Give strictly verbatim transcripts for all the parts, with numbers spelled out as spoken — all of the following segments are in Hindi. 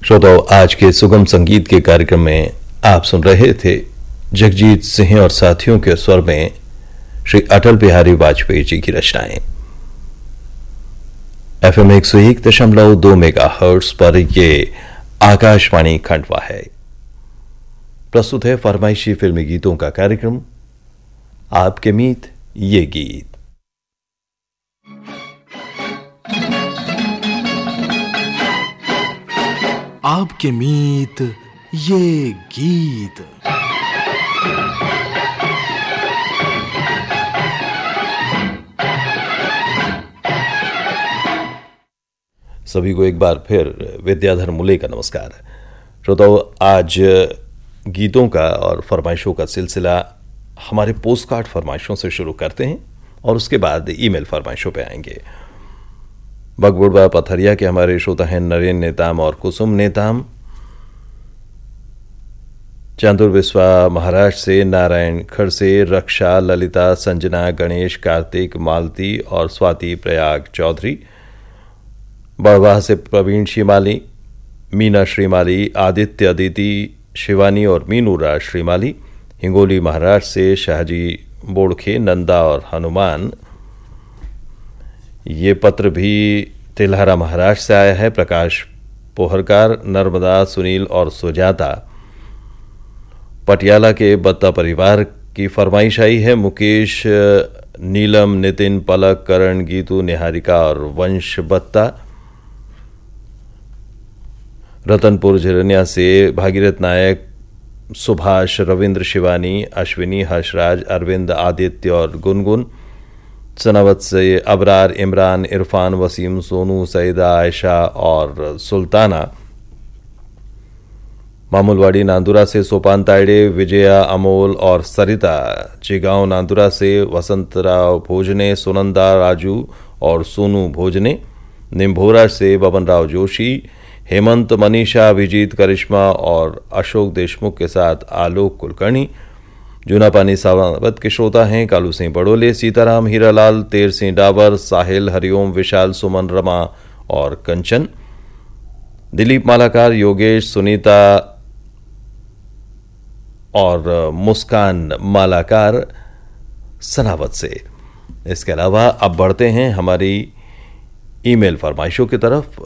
श्रोताओं, आज के सुगम संगीत के कार्यक्रम में आप सुन रहे थे जगजीत सिंह और साथियों के स्वर में श्री अटल बिहारी वाजपेयी जी की रचनाएं। एफएम एक सौ एक दशमलव दो मेगा हर्ट्ज पर ये आकाशवाणी खंडवा है। प्रस्तुत है फरमाइशी फिल्मी गीतों का कार्यक्रम आपके मीत ये गीत। आपके मीत ये गीत। सभी को एक बार फिर विद्याधर मुले का नमस्कार। श्रोताओ, आज गीतों का और फरमाइशों का सिलसिला हमारे पोस्ट कार्ड फरमाइशों से शुरू करते हैं और उसके बाद ईमेल फरमाइशों पे आएंगे। बगबुड़वा पथरिया के हमारे श्रोता हैं नरेन नेताम और कुसुम नेताम। चांदुर बिस्वा महाराष्ट्र से, नारायण खड़ से, रक्षा, ललिता, संजना, गणेश, कार्तिक, मालती और स्वाति प्रयाग चौधरी। बड़वाह से प्रवीण श्रीमाली, मीना श्रीमाली, आदित्य अदिति, शिवानी और मीनू राज श्रीमाली। हिंगोली महाराष्ट्र से शाहजी बोड़खे, नंदा और हनुमान। ये पत्र भी तिलहरा महाराष्ट्र से आया है। प्रकाश पोहरकार, नर्मदा, सुनील और सुजाता। पटियाला के बत्ता परिवार की फरमाइश आई है। मुकेश, नीलम, नितिन, पलक, करण, गीतू, निहारिका और वंश बत्ता। रतनपुर झिरनिया से भागीरथ नायक, सुभाष, रविंद्र, शिवानी, अश्विनी, हर्षराज, अरविंद, आदित्य और गुनगुन। सनावत से अबरार, इमरान, इरफान, वसीम, सोनू, सईदा, आयशा और सुल्ताना। मामूलवाड़ी नांदुरा से सोपान तायडे, विजया, अमोल और सरिता। चिगांव नांदुरा से वसंतराव भोजने, सुनंदा, राजू और सोनू भोजने। निम्भोरा से बबन राव जोशी, हेमंत, मनीषा, अभिजीत, करिश्मा और अशोक देशमुख के साथ आलोक कुलकर्णी। जूना पानी सावत के श्रोता हैं कालू सिंह बड़ोले, सीताराम, हीरालाल, तेर सिंह डाबर, साहिल, हरिओम, विशाल, सुमन, रमा और कंचन। दिलीप मालाकार, योगेश, सुनीता और मुस्कान मालाकार सनावत से। इसके अलावा अब बढ़ते हैं हमारी ईमेल फरमाइशों की तरफ।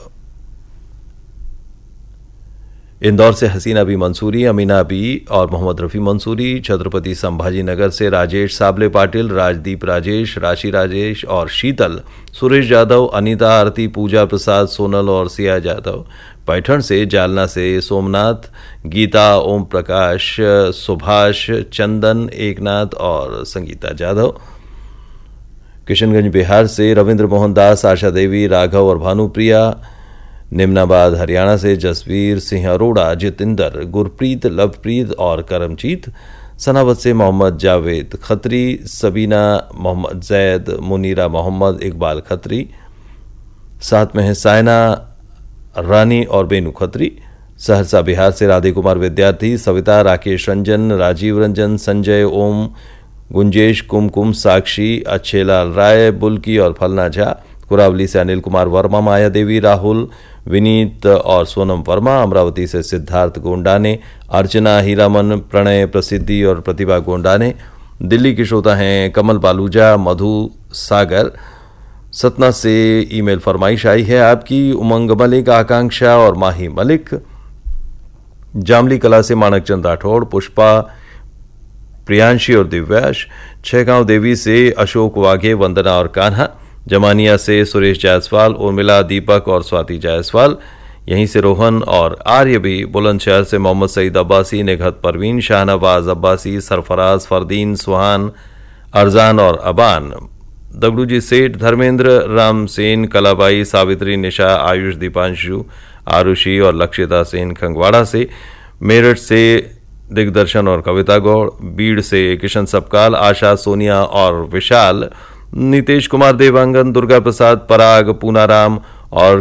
इंदौर से हसीना बी मंसूरी, अमीना बी और मोहम्मद रफ़ी मंसूरी। छत्रपति संभाजी नगर से राजेश साबले पाटिल, राजदीप राजेश, राशि राजेश और शीतल, सुरेश यादव, अनीता, आरती, पूजा प्रसाद, सोनल और सिया यादव। पैठण से, जालना से सोमनाथ, गीता, ओम प्रकाश, सुभाष, चंदन, एकनाथ और संगीता जाधव। किशनगंज बिहार से रविंद्र मोहन दास, आशा देवी, राघव और भानुप्रिया। निम्नाबाद हरियाणा से जसवीर सिंह अरोड़ा, जितेंद्र, गुरप्रीत, लवप्रीत और करमजीत। सनावत से मोहम्मद जावेद खत्री, सबीना, मोहम्मद जैद, मुनीरा मोहम्मद, इकबाल खत्री। साथ में है सायना, रानी और बेनू खत्री। सहरसा बिहार से राधे कुमार विद्यार्थी, सविता, राकेश रंजन, राजीव रंजन, संजय, ओम, गुंजेश, कुमकुम, साक्षी, अच्छेलाल राय, बुल्की और फलना झा। कुरावली से अनिल कुमार वर्मा, माया देवी, राहुल, विनीत और सोनम वर्मा। अमरावती से सिद्धार्थ गोंडाने, अर्चना, हीरामन, प्रणय, प्रसिद्धि और प्रतिभा गोंडाने। दिल्ली के श्रोता हैं कमल बालूजा, मधु सागर। सतना से ईमेल फरमाइश आई है आपकी। उमंग मलिक, आकांक्षा और माही मलिक। जामली कला से माणकचंद राठौड़, पुष्पा, प्रियांशी और दिव्याश। छहगांव देवी से अशोक वाघे, वंदना और कान्हा। जमानिया से सुरेश जायसवाल, उर्मिला, दीपक और स्वाति जायसवाल। यहीं से रोहन और आर्य भी। बुलंदशहर से मोहम्मद सईद अब्बासी, निघत परवीन, शाहनवाज अब्बासी, सरफराज, फरदीन, सुहान, अरजान और अबान। दगड़ूजी सेठ, धर्मेंद्र, राम सेन, कलाबाई, सावित्री, निशा, आयुष, दीपांशु, आरुषि और लक्षिता सेन खंगवाड़ा से। मेरठ से दिग्दर्शन और कविता गौड़। बीड़ से किशन सपकाल, आशा, सोनिया और विशाल। नीतीश कुमार, देवांगन, दुर्गा प्रसाद, पराग, पूनाराम और